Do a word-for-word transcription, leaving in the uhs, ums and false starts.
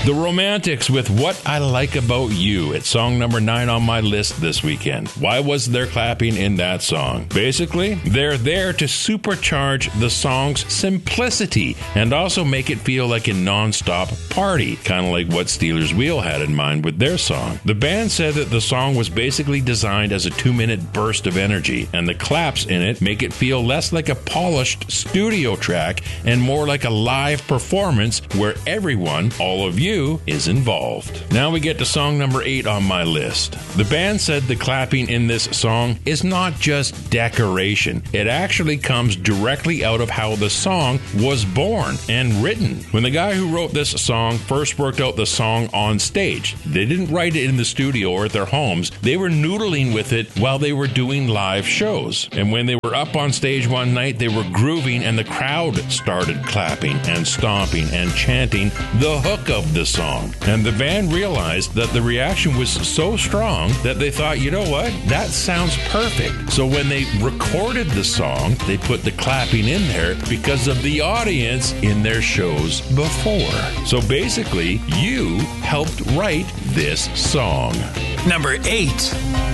The Romantics with What I Like About You. It's song number nine on my list this weekend. Why was there clapping in that song? Basically, they're there to supercharge the song's simplicity and also make it feel like a non-stop party, kind of like what Stealers Wheel had in mind with their song. The band said that the song was basically designed as a two-minute burst of energy, and the claps in it make it feel less like a polished studio track and more like a live performance where everyone, all of you, is involved. Now we get to song number eight on my list. The band said the clapping in this song is not just decoration. It actually comes directly out of how the song was born and written. When the guy who wrote this song first worked out the song on stage, they didn't write it in the studio or at their homes. They were noodling with it while they were doing live shows. And when they were up on stage one night, they were grooving and the crowd started clapping and stomping and chanting the hook of the song. And the band realized that the reaction was so strong that they thought, you know what? That sounds perfect. So when they recorded the song, they put the clapping in there because of the audience in their shows before. So basically, you helped write this song. Number eight.